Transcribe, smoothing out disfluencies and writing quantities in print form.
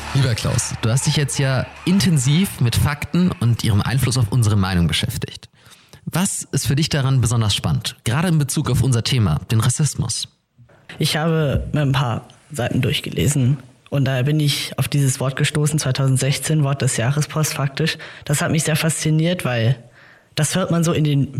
Lieber Klaus, du hast dich jetzt ja intensiv mit Fakten und ihrem Einfluss auf unsere Meinung beschäftigt. Was ist für dich daran besonders spannend, gerade in Bezug auf unser Thema, den Rassismus? Ich habe mir ein paar Seiten durchgelesen und da bin ich auf dieses Wort gestoßen, 2016, Wort des Jahres postfaktisch. Das hat mich sehr fasziniert, weil das hört man so in den